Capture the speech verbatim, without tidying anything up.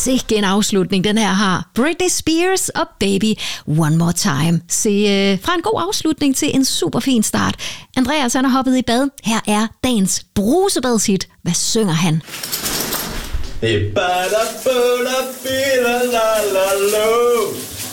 Sikke en afslutning, den her har. Britney Spears og Baby One More Time. Se, øh, fra en god afslutning til en super fin start. Andreas, han har hoppet i bad. Her er dagens brusebadshit. Hvad synger han? Det er bare der føler, la la la